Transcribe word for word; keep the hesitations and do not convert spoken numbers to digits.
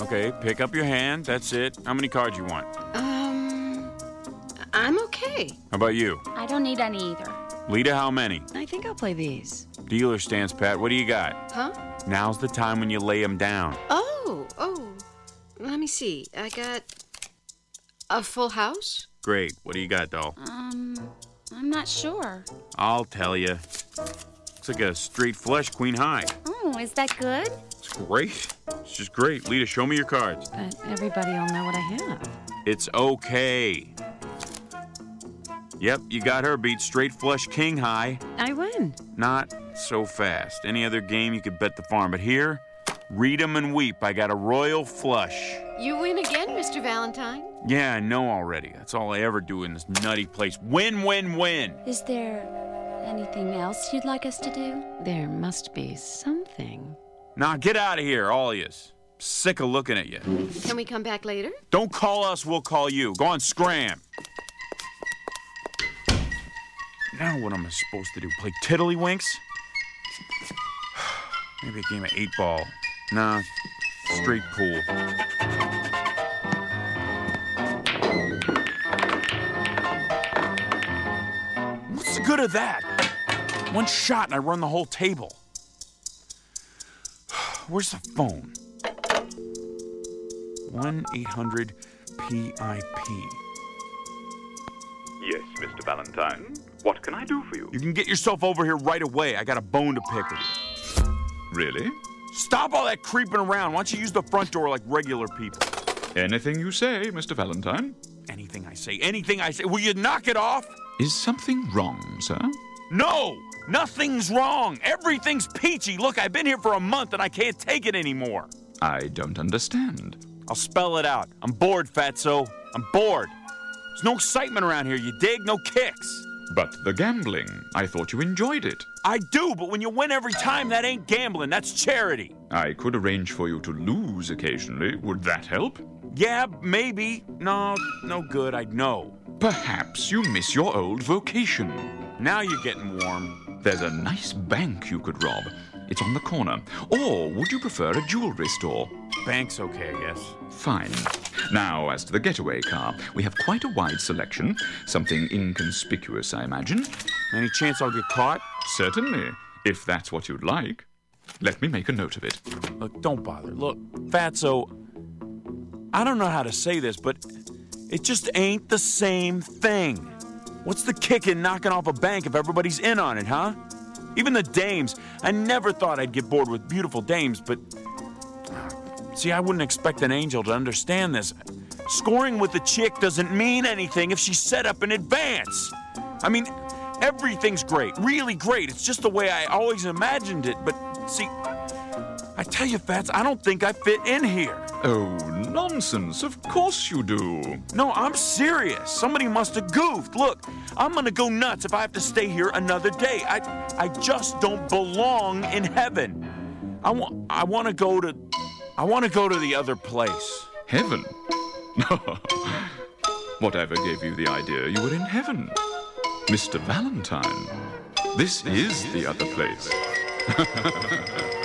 Okay, pick up your hand. That's it. How many cards you want? Um, I'm okay. How about you? I don't need any either. Lita, how many? I think I'll play these. Dealer stance, Pat. What do you got? Huh? Now's the time when you lay them down. Oh, oh. Let me see. I got a full house. Great. What do you got, doll? Um, I'm not sure. I'll tell you. Looks like a straight flush queen high. Oh, is that good? It's great. It's just great. Lita, show me your cards. But everybody will know what I have. It's okay. Yep, you got her beat. Straight flush king high. I win. Not so fast. Any other game you could bet the farm. But here, read 'em and weep. I got a royal flush. You win again, Mister Valentine. Yeah, I know already. That's all I ever do in this nutty place. Win, win, win. Is there anything else you'd like us to do? There must be something. Now get out of here, all of yous. Sick of looking at you. Can we come back later? Don't call us, we'll call you. Go on, scram. Now what am I supposed to do? Play tiddlywinks? Maybe a game of eight ball. Nah, straight pool. What's the good of that? One shot and I run the whole table. Where's the phone? one eight hundred P I P. Yes, Mister Valentine. What can I do for you? You can get yourself over here right away. I got a bone to pick with you. Really? Stop all that creeping around. Why don't you use the front door like regular people? Anything you say, Mister Valentine. Anything I say, anything I say. Will you knock it off? Is something wrong, sir? No! Nothing's wrong. Everything's peachy. Look, I've been here for a month and I can't take it anymore. I don't understand. I'll spell it out. I'm bored, Fatso. I'm bored. There's no excitement around here, you dig? No kicks. But the gambling, I thought you enjoyed it. I do, but when you win every time, that ain't gambling. That's charity. I could arrange for you to lose occasionally. Would that help? Yeah, maybe. No, no good. I'd know. Perhaps you miss your old vocation. Now you're getting warm. There's a nice bank you could rob. It's on the corner. Or would you prefer a jewelry store? Bank's okay, I guess. Fine. Now, as to the getaway car, we have quite a wide selection. Something inconspicuous, I imagine. Any chance I'll get caught? Certainly, if that's what you'd like. Let me make a note of it. Look, don't bother. Look, Fatso, I don't know how to say this, but it just ain't the same thing. What's the kick in knocking off a bank if everybody's in on it, huh? Even the dames. I never thought I'd get bored with beautiful dames, but... See, I wouldn't expect an angel to understand this. Scoring with a chick doesn't mean anything if she's set up in advance. I mean, everything's great, really great. It's just the way I always imagined it. But, see, I tell you, Fats, I don't think I fit in here. Oh, nonsense. Of course you do. No, I'm serious. Somebody must have goofed. Look, I'm gonna go nuts if I have to stay here another day. I, I just don't belong in heaven. I want, I want to go to... I want to go to the other place. Heaven? Whatever gave you the idea you were in heaven? Mister Valentine, this is the other place.